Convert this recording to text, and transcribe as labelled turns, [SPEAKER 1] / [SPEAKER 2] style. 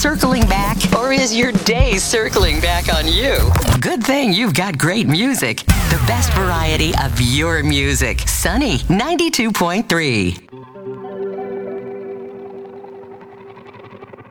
[SPEAKER 1] circling back? Or is your day circling back on you? Good thing you've got great music. The best variety of your music. Sunny 92.3.